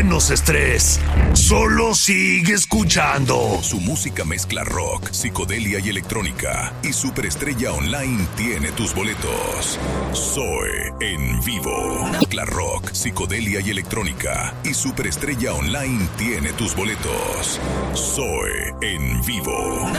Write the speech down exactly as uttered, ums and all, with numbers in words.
Menos estrés. Solo sigue escuchando. Su música mezcla rock, psicodelia y electrónica. Y Superestrella Online tiene tus boletos. Zoe en vivo. Mezcla rock, psicodelia y electrónica. Y Superestrella Online tiene tus boletos. Zoe en vivo.